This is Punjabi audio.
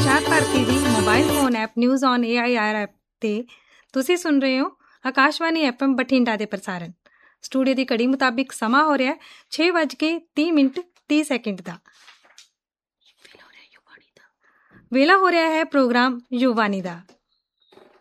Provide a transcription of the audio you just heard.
Prasar Bharati the mobile phone app news on AIR app 'ਤੇ ਤੁਸੀਂ ਸੁਣ ਰਹੇ ਹੋ ਆਕਾਸ਼ਵਾਣੀ FM ਬਠਿੰਡਾ ਦੇ ਪ੍ਰਸਾਰਨ। ਸਟੂਡੀਓ ਦੀ ਘੜੀ ਮੁਤਾਬਿਕ ਸਮਾਂ ਹੋ ਰਿਹਾ 6:30 ਦਾ। ਵੇਲਾ ਹੋ ਰਿਹਾ ਹੈ ਪ੍ਰੋਗਰਾਮ ਯੁਵਾਨੀ ਦਾ।